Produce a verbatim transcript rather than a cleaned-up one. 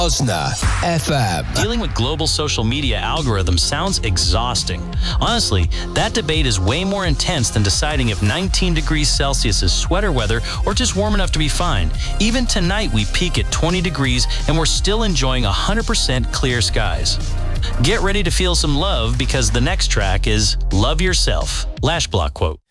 Osna F M. Dealing with global social media algorithms sounds exhausting. Honestly, that debate is way more intense than deciding if nineteen degrees Celsius is sweater weather or just warm enough to be fine. Even tonight, we peak at twenty degrees and we're still enjoying one hundred percent clear skies. Get ready to feel some love because the next track is Love Yourself. Lashblock quote.